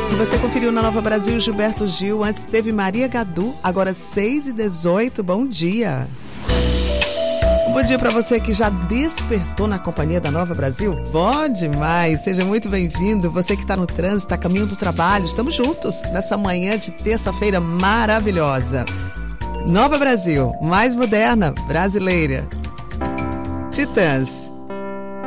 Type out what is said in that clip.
E você conferiu na Nova Brasil Gilberto Gil, antes teve Maria Gadu, agora 6h18, bom dia. Um bom dia para você que já despertou na companhia da Nova Brasil. Bom demais, seja muito bem-vindo. Você que está no trânsito, a caminho do trabalho, estamos juntos nessa manhã de terça-feira maravilhosa. Nova Brasil, mais moderna, brasileira. Titãs.